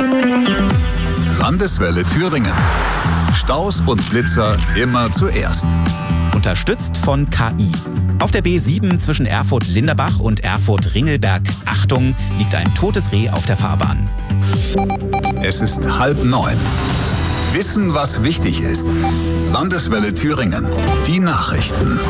Landeswelle Thüringen. Staus und Blitzer immer zuerst. Unterstützt von KI. Auf der B7 zwischen Erfurt-Linderbach und Erfurt-Ringelberg, Achtung, liegt ein totes Reh auf der Fahrbahn. Es ist 8:30. Wissen, was wichtig ist. Landeswelle Thüringen. Die Nachrichten.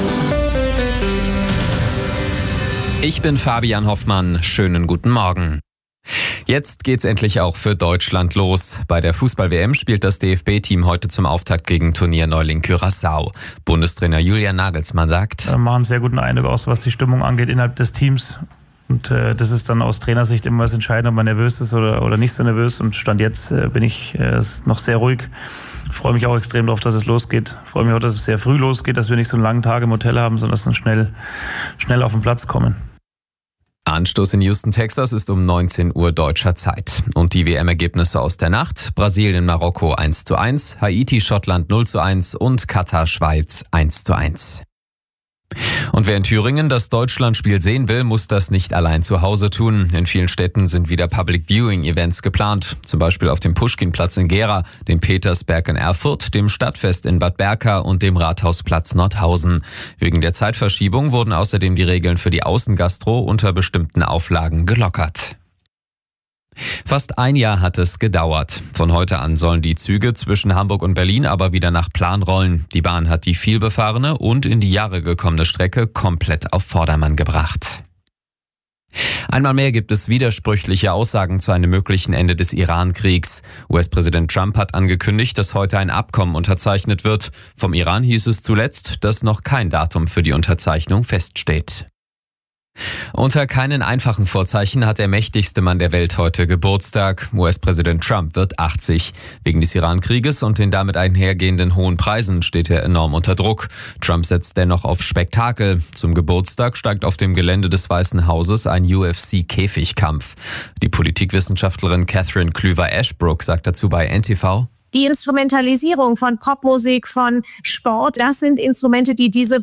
Ich bin Fabian Hoffmann. Schönen guten Morgen. Jetzt geht's endlich auch für Deutschland los. Bei der Fußball-WM spielt das DFB-Team heute zum Auftakt gegen Turnierneuling Curaçao. Bundestrainer Julian Nagelsmann sagt: Wir machen einen sehr guten Eindruck aus, was die Stimmung angeht innerhalb des Teams. Und das ist dann aus Trainersicht immer was entscheidend, ob man nervös ist oder nicht so nervös. Und Stand jetzt bin ich noch sehr ruhig. Ich freue mich auch extrem darauf, dass es losgeht. Ich freue mich auch, dass es sehr früh losgeht, dass wir nicht so einen langen Tag im Hotel haben, sondern dass wir schnell auf den Platz kommen. Anstoß in Houston, Texas ist um 19 Uhr deutscher Zeit. Und die WM-Ergebnisse aus der Nacht: Brasilien, Marokko 1:1, Haiti, Schottland 0:1 und Katar, Schweiz 1:1. Und wer in Thüringen das Deutschlandspiel sehen will, muss das nicht allein zu Hause tun. In vielen Städten sind wieder Public Viewing Events geplant. Zum Beispiel auf dem Puschkinplatz in Gera, dem Petersberg in Erfurt, dem Stadtfest in Bad Berka und dem Rathausplatz Nordhausen. Wegen der Zeitverschiebung wurden außerdem die Regeln für die Außengastro unter bestimmten Auflagen gelockert. Fast ein Jahr hat es gedauert. Von heute an sollen die Züge zwischen Hamburg und Berlin aber wieder nach Plan rollen. Die Bahn hat die vielbefahrene und in die Jahre gekommene Strecke komplett auf Vordermann gebracht. Einmal mehr gibt es widersprüchliche Aussagen zu einem möglichen Ende des Iran-Kriegs. US-Präsident Trump hat angekündigt, dass heute ein Abkommen unterzeichnet wird. Vom Iran hieß es zuletzt, dass noch kein Datum für die Unterzeichnung feststeht. Unter keinen einfachen Vorzeichen hat der mächtigste Mann der Welt heute Geburtstag. US-Präsident Trump wird 80. Wegen des Iran-Krieges und den damit einhergehenden hohen Preisen steht er enorm unter Druck. Trump setzt dennoch auf Spektakel. Zum Geburtstag steigt auf dem Gelände des Weißen Hauses ein UFC-Käfigkampf. Die Politikwissenschaftlerin Catherine Klüver-Ashbrook sagt dazu bei NTV: Die Instrumentalisierung von Popmusik, von Sport, das sind Instrumente, die diese